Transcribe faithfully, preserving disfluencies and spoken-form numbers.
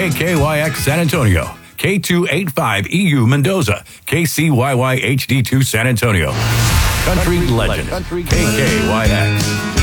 K K Y X San Antonio, K two eighty-five E U Mendoza, K C Y Y H D two San Antonio. Country legend, K K Y X.